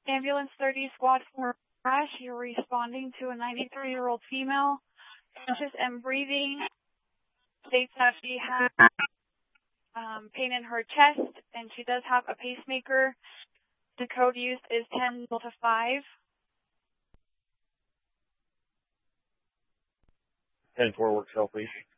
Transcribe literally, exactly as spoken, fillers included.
Ambulance thirty, Squad four, crash. You're responding to a ninety-three-year-old female, conscious and breathing. States that she has um, pain in her chest, and she does have a pacemaker. The code used is ten Delta five. ten four works healthy.